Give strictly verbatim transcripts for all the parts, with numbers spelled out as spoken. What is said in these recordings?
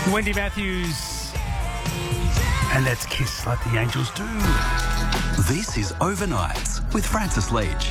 Wendy Matthews. And that's Kiss Like the Angels Do. This is Overnights with Francis Leach.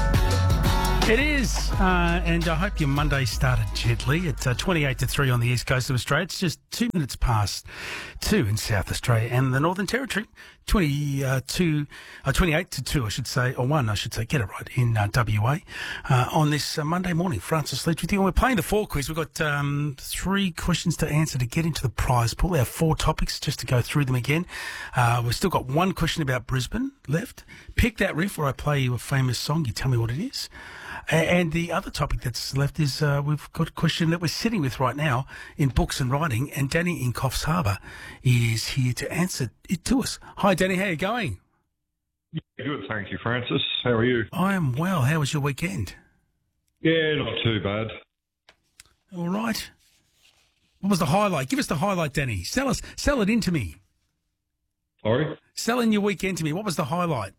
It is, uh, and I hope your Monday started gently. It's uh, twenty-eight to three on the east coast of Australia. It's just two minutes past two in South Australia and the Northern Territory. twenty-two, uh, twenty-eight to two, I should say, or one, I should say, get it right, in uh, W A. Uh, on this uh, Monday morning, Francis Leach with you. And we're playing the four quiz. We've got um, three questions to answer to get into the prize pool. Our four topics, just to go through them again. Uh, we've still got one question about Brisbane left. Pick that riff where I play you a famous song. You tell me what it is. And the other topic that's left is uh, we've got a question that we're sitting with right now in books and writing, and Danny in Coffs Harbour is here to answer it to us. Hi, Danny. How are you going? Yeah, good, thank you, Francis. How are you? I am well. How was your weekend? Yeah, not too bad. All right. What was the highlight? Give us the highlight, Danny. Sell us, sell it into me. Sorry? Sell in your weekend to me. What was the highlight?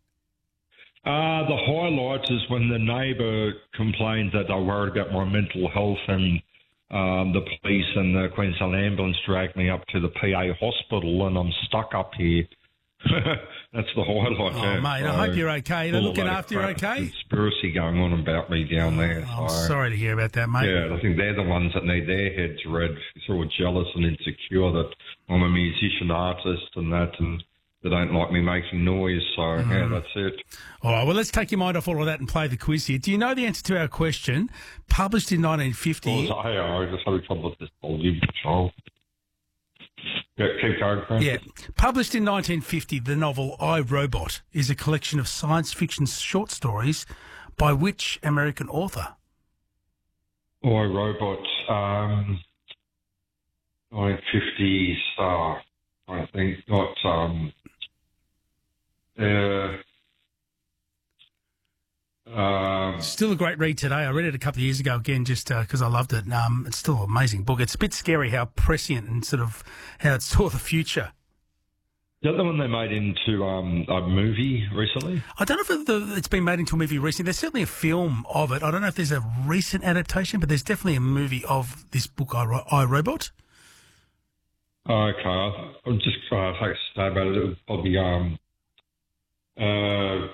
Uh, the highlight is when the neighbour complained that they're worried about my mental health, and um, the police and the Queensland Ambulance dragged me up to the P A hospital, and I'm stuck up here. That's the highlight. Oh, yeah. mate, so, I hope you're okay. They're looking after you okay? Conspiracy going on about me down there. Oh, I'm so. sorry to hear about that, mate. Yeah, I think they're the ones that need their heads read. Sort of jealous and insecure that I'm a musician, artist, and that, and they don't like me making noise. So, mm. yeah, that's it. All right, well, let's take your mind off all of that and play the quiz here. Do you know the answer to our question? Published in nineteen fifty. Well, hey, I just had trouble with this volume control. Yeah, keep going, Francis. Yeah. Published in nineteen fifty, the novel I, Robot is a collection of science fiction short stories by which American author? I, Robot, um, nineteen fifties, uh, I think, not, um, uh, Um, still a great read today. I read it a couple of years ago again just because uh, I loved it. Um, it's still an amazing book. It's a bit scary how prescient and sort of how it saw the future. Is that the one they made into um, a movie recently? I don't know if the, it's been made into a movie recently. There's certainly a film of it. I don't know if there's a recent adaptation, but there's definitely a movie of this book, I, I Robot. Okay. I'll just uh, take a stab at it. It was probably... Um, uh,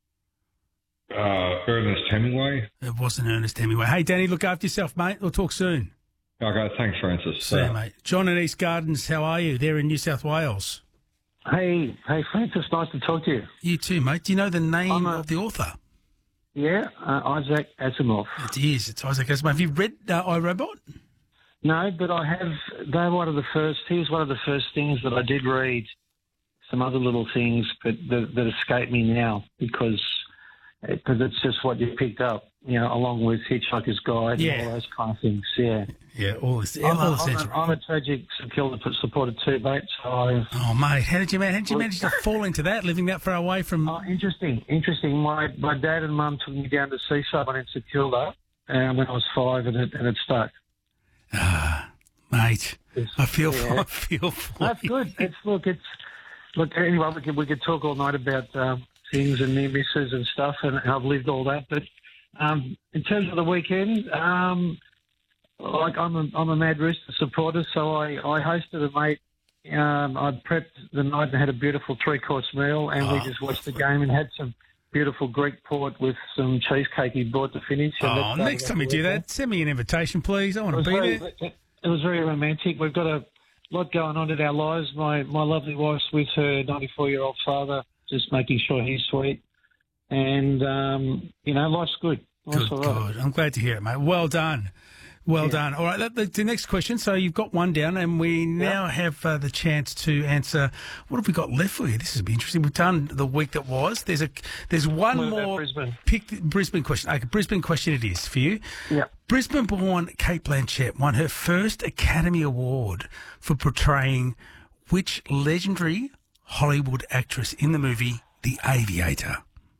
Uh, Ernest Hemingway. It wasn't Ernest Hemingway. Hey, Danny, look after yourself, mate. We'll talk soon. Okay, thanks, Francis. See you, mate. John in East Gardens, how are you? They're in New South Wales. Hey, hey, Francis, nice to talk to you. You too, mate. Do you know the name a, of the author? Yeah, uh, Isaac Asimov. It is. It's Isaac Asimov. Have you read uh, I, Robot? No, but I have. They're one of the first. He was one of the first things that I did read. Some other little things, but that, that escape me now because. Because it's just what you picked up, you know, along with Hitchhiker's Guide yeah. and all those kind of things, yeah. Yeah, all this. I'm, all a, I'm, a, I'm a tragic St Kilda supporter too, mate, so I... Oh, mate, how did you, man, how did you manage to fall into that, living that far away from... Oh, interesting, interesting. My my dad and mum took me down to Seaside in St Kilda um, when I was five, and it, and it stuck. Ah, mate, it's, I feel yeah. for, I feel for That's you. good. It's, look, it's... Look, anyway, we could, we could talk all night about... Um, things and near misses and stuff, and I've lived all that. But um, in terms of the weekend, um, like I'm a, I'm a Mad Rooster supporter, so I, I hosted a mate. Um, I prepped the night and had a beautiful three-course meal, and oh, we just watched the game and had some beautiful Greek port with some cheesecake he brought to finish. Oh, next time you do that, send me an invitation, please. I want to be very, there. It was very romantic. We've got a lot going on in our lives. My, my lovely wife's with her ninety-four-year-old father, just making sure he's sweet. And, um, you know, life's good. Life's Good, all right. good. I'm glad to hear it, mate. Well done. Well yeah. done. All right, the, the next question. So you've got one down, and we now yeah. have uh, the chance to answer. What have we got left for you? This will be interesting. We've done the week that was. There's a, there's one what more. Brisbane? Pick the Brisbane question. Okay, Brisbane question it is for you. Yeah. Brisbane-born Kate Blanchett won her first Academy Award for portraying which legendary Hollywood actress in the movie The Aviator?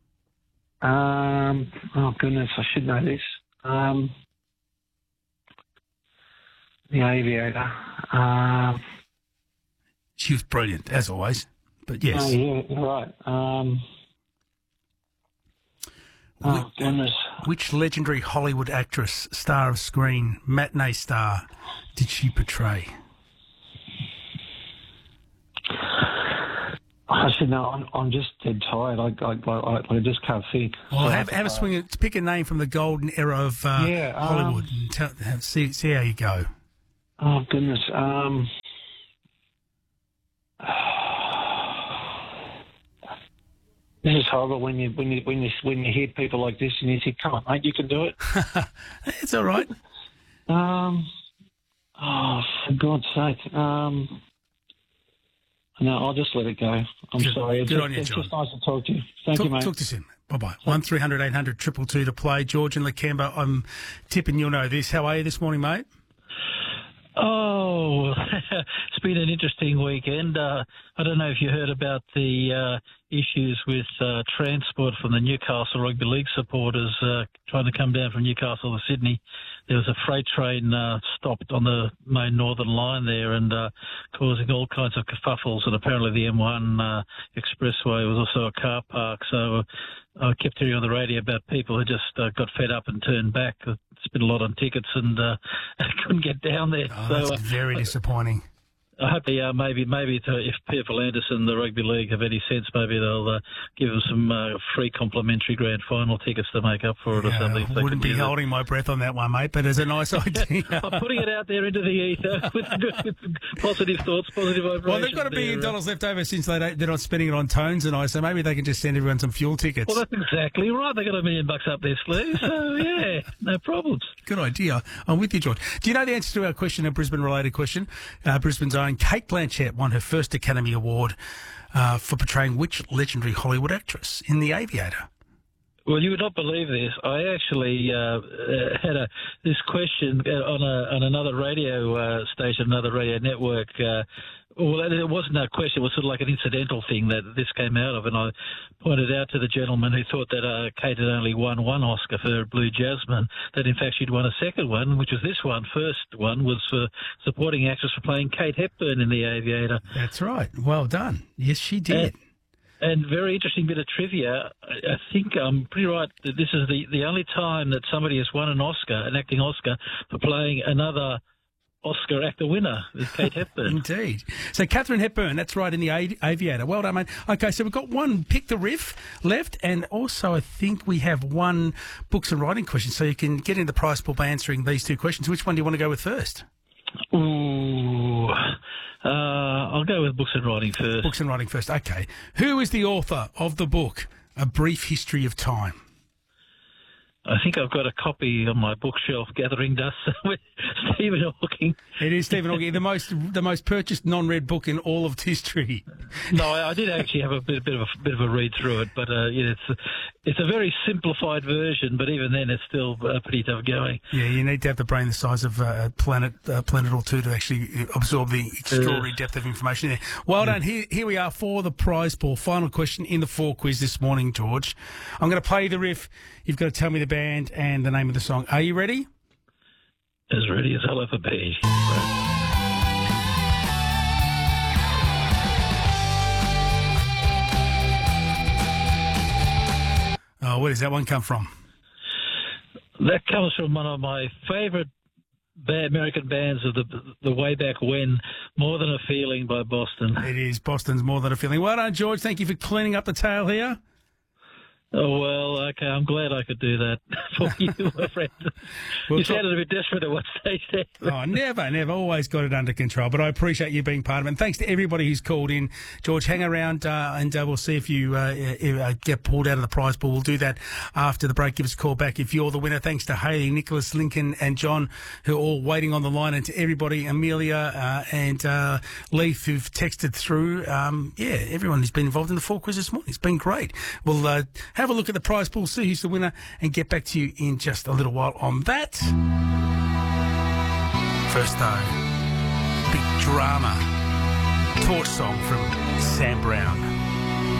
Um, oh, goodness, I should know this. Um, the Aviator. Uh, she was brilliant, as always. But yes. Oh, yeah, right. Um, oh, which, goodness. Which legendary Hollywood actress, star of screen, matinee star, did she portray? I said, no, I'm, I'm just dead tired. I, I, I, I just can't think. Well, So have, I- have a swing at, pick a name from the golden era of uh, Yeah, um, Hollywood and tell, have, see, see how you go. Oh, goodness. Um, this is horrible when you when you when you when you hear people like this and you think, "Come on, mate, you can do it." It's all right. Um, oh, for God's sake. Um, no, I'll just let it go. I'm Good- sorry. It's, good just, on you, it's John. just nice to talk to you. Thank Talk, you, mate. talk to Sim. Bye-bye. one three hundred eight hundred two two two to play. George and Lakemba, I'm tipping you'll know this. How are you this morning, mate? Oh, it's been an interesting weekend. Uh, I don't know if you heard about the uh, issues with uh, transport from the Newcastle Rugby League supporters uh, trying to come down from Newcastle to Sydney. There was a freight train uh, stopped on the main northern line there and uh, causing all kinds of kerfuffles. And apparently the M one uh, expressway was also a car park. So I kept hearing on the radio about people who just uh, got fed up and turned back. Spent a lot on tickets and uh, couldn't get down there. Oh, so that's uh, very disappointing. I hope they, uh, maybe maybe to, if Pearl Anderson, the Rugby League, have any sense, maybe they'll uh, give them some uh, free complimentary grand final tickets to make up for it or Yeah, something. if they wouldn't could be use it. holding my breath on that one, mate, but it's a nice idea. I'm putting it out there into the ether with, with positive thoughts, positive vibrations. Well, they've got a billion there. dollars left over since they don't, they're not spending it on tones and I, so maybe they can just send everyone some fuel tickets. Well, that's exactly right. They got a million bucks up their sleeve, so yeah, no problems. Good idea. I'm with you, George. Do you know the answer to our question, a Brisbane-related question? Uh, Brisbane's own Kate Blanchett won her first Academy Award uh, for portraying which legendary Hollywood actress in The Aviator? Well, you would not believe this. I actually uh, uh, had a this question on a on another radio uh, station, another radio network. Uh, well, it wasn't a question; it was sort of like an incidental thing that this came out of. And I pointed out to the gentleman who thought that uh, Kate had only won one Oscar for Blue Jasmine, that in fact she'd won a second one, which was this one. First one was for supporting actress for playing Kate Hepburn in The Aviator. That's right. Well done. Yes, she did. And, And very interesting bit of trivia. I I think I'm pretty right that this is the, the only time that somebody has won an Oscar, an acting Oscar, for playing another Oscar actor winner, is Kate Hepburn. Indeed. So Catherine Hepburn, that's right, in The A- Aviator. Well done, mate. Okay, so we've got one Pick the Riff left, and also I think we have one books and writing question, so you can get into the prize pool by answering these two questions. Which one do you want to go with first? Ooh, uh, I'll go with books and writing first. Books and writing first. Okay. Who is the author of the book, A Brief History of Time? I think I've got a copy on my bookshelf, Gathering Dust, with Stephen Hawking. It is Stephen Hawking, the most the most purchased non-read book in all of history. No, I, I did actually have a bit, bit of a bit of a read through it, but uh, you know, it's a, it's a very simplified version. But even then, it's still uh, pretty tough going. Yeah, you need to have the brain the size of uh, a planet, uh, planet or two to actually absorb the extraordinary depth of information there. Well done. Here, here we are for the prize pool. Final question in the four quiz this morning, George. I'm going to play the riff. You've got to tell me the band and the name of the song. Are you ready? As ready as I'll ever be. Oh, where does that one come from? That comes from one of my favourite ba- American bands of the the way back when, More Than a Feeling by Boston. It is Boston's More Than a Feeling. Well done, George. Thank you for cleaning up the tail here. Oh, well, okay, I'm glad I could do that for you, my friend. We'll you talk- sounded a bit desperate at one stage there. Oh, never, never. Always got it under control. But I appreciate you being part of it. And thanks to everybody who's called in. George, hang around uh, and uh, we'll see if you uh, uh, get pulled out of the prize pool. We'll do that after the break. Give us a call back if you're the winner. Thanks to Hayley, Nicholas, Lincoln and John, who are all waiting on the line. And to everybody, Amelia uh, and uh, Leith, who've texted through. Um, yeah, everyone who's been involved in the four quiz this morning. It's been great. We'll uh, have a look at the prize pool, see who's the winner, and get back to you in just a little while on that. First though, big drama torch song from Sam Brown.